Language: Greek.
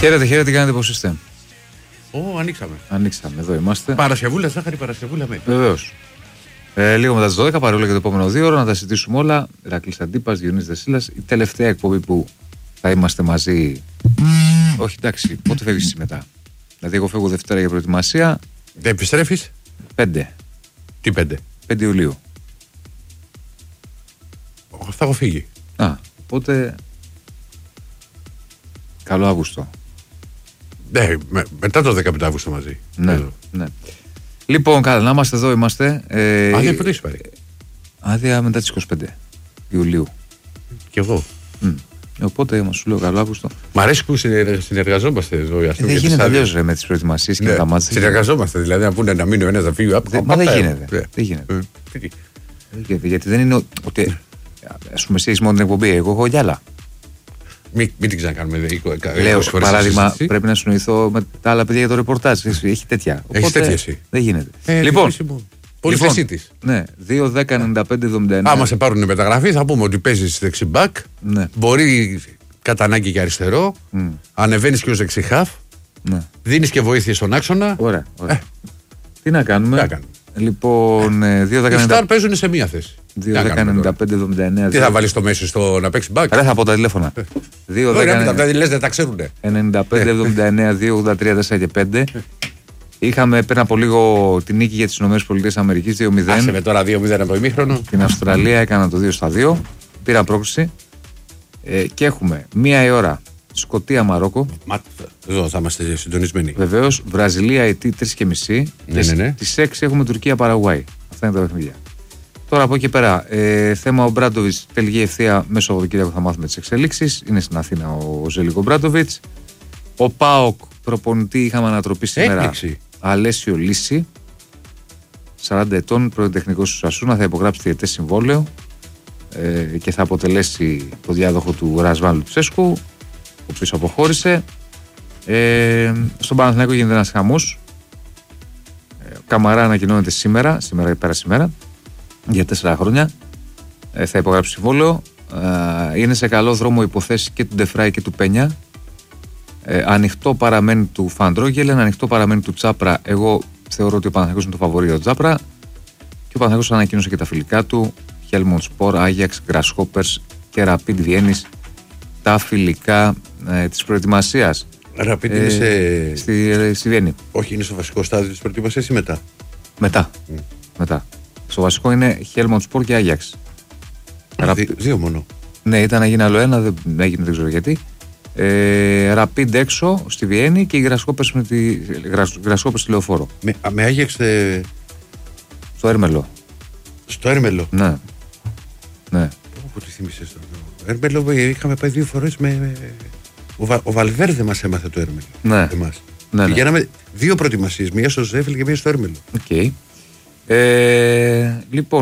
Χαίρετε, τι κάνετε, πώς είστε? Ανοίξαμε, εδώ είμαστε. Παρασκευούλα, ζάχαρη Παρασκευούλα με. Βεβαίως. Λίγο μετά τις 12, παρόλο και το επόμενο 2 ώρα, να τα συζητήσουμε όλα. Ηρακλής Αντίπας, Διονύσης Δεσίλας. Η τελευταία εκπομπή που θα είμαστε μαζί. Όχι, εντάξει, πότε φεύγεις εσύ μετά? Δηλαδή, εγώ φεύγω Δευτέρα για προετοιμασία. Δεν επιστρέφεις? 5. Τι 5? 5 Ιουλίου. Θα έχω φύγει. Οπότε. Καλό Αύγουστο. Ναι, μετά το 15 Αύγουστο μαζί. Ναι. Λοιπόν, καλά, να είμαστε εδώ, είμαστε. Άδεια πότε έχεις πάρει? Άδεια μετά τις 25 Ιουλίου. Κι εγώ. Οπότε μας σου λέω καλό Αύγουστο. Μ' αρέσει που συνεργαζόμαστε εδώ. Δεν γίνεται αλλιώς με τις προετοιμασίες και τα μάτια. Συνεργαζόμαστε, δηλαδή να πούνε να μείνει ο ένας να φύγει. Μα δεν γίνεται. Γιατί δεν είναι ότι. Ας πούμε, εσύ έχεις μόνο την εκπομπή, εγώ έχω κι άλλα. Μην την ξανακάνουμε. Λέω, παράδειγμα, πρέπει να συνοηθώ με τα άλλα παιδιά για το ρεπορτάζ. Έχει τέτοια. Έχει τέτοια εσύ. Δεν γίνεται. Λοιπόν. Πολυθεσή της. Ναι, 2-10-95-79. Άμα σε πάρουν μεταγραφή, θα πούμε ότι παίζεις δεξιμπάκ. Ναι. Μπορεί κατά ανάγκη και αριστερό. Ανεβαίνεις και ως δεξιχάφ. Ναι. Δίνεις και βοήθεια στον άξονα. Ωραία. Τι να κάνουμε. Λοιπόν, 2-10-95. Οι Σταρ παίζουν σε μία θέση. 2-10-95-79. Τι θα βάλεις στο μέση να παίξει μπακ? Δεν θα πω τα τηλέφωνα. 2-10-95, λες δεν τα ξέρουνε. 95-79-2-83-4 και 5. Είχαμε πριν από λίγο την νίκη για τις ΗΠΑ 2-0. Άσε με τώρα 2-0 από ημίχρονο. Την Αυστραλία έκανα το 2-2. Πήρα πρόκληση. Και έχουμε 1 η ώρα Σκωτία Μαρόκο. Εδώ θα είμαστε συντονισμένοι. Βεβαίως. Βραζιλία Αιτή 3,5. Ναι. Τις 6 έχουμε Τουρκία Παραγουάη. Αυτά είναι τα παιχνίδια. Τώρα από εκεί πέρα, θέμα ο Μπράντοβιτς, τελική ευθεία μέσω Σαββατοκύριακο θα μάθουμε τις εξελίξεις. Είναι στην Αθήνα ο Ζέλικο Μπράντοβιτς. Ο ΠΑΟΚ προπονητή είχαμε ανατροπή σήμερα. Έκπληξη. Αλέσιο Λύση, 40 ετών, πρώην τεχνικός του Σασούνα, θα υπογράψει διετές συμβόλαιο και θα αποτελέσει το διάδοχο του Ρασβάν Λουτσέσκου, ο οποίος αποχώρησε. Στον Παναθηναϊκό γίνεται ένας χαμός. Καμαρά ανακοινώνεται σήμερα για 4 χρόνια. Θα υπογράψει συμβόλαιο. Είναι σε καλό δρόμο υποθέσεις και του Ντεφράι και του Πένια. Ανοιχτό παραμένει του Φαντρόγελεν, ανοιχτό παραμένει του Τσάπρα. Εγώ θεωρώ ότι ο Παναθηναϊκός είναι το φαβορί για τον Τσάπρα. Και ο Παναθηναϊκός ανακοίνωσε και τα φιλικά του. Χέλμοντ Σπορ, Άγιαξ, Γκρασχόπερς και Ραπίντ Βιέννης. Τα φιλικά της προετοιμασίας. Ραπίντ είναι στη Βιέννη. Όχι, είναι στο βασικό στάδιο της προετοιμασίας ή μετά? Μετά. Στο βασικό είναι Χέλμοντ Σπορ και Άγιαξ. Δύο μόνο. Ναι, ήταν να γίνει άλλο ένα, δεν έγινε, δεν ξέρω γιατί. Ραπίντ έξω στη Βιέννη και οι Γκρασχόπερς στη Λεωφόρο. Με Άγιαξ στο Έρμελο. Στο Έρμελο. Ναι. Πού τη θύμισες το Έρμελο? Είχαμε πάει 2 φορές με. Ο Βαλβέρδε μας έμαθε το Έρμελο. Ναι. Πηγαίναμε 2 προετοιμασίες, μία στο Ζέφελ και μία στο Έρμελο. Λοιπόν.